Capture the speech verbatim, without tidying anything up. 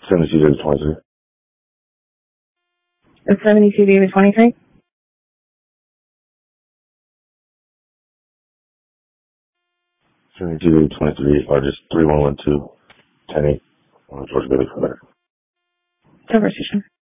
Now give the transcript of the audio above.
seventy-two to twenty-three. It's seventy-two to twenty-three? seventy-two to twenty-three, or just three one one two, ten eight on George Bailey for that. Conversation.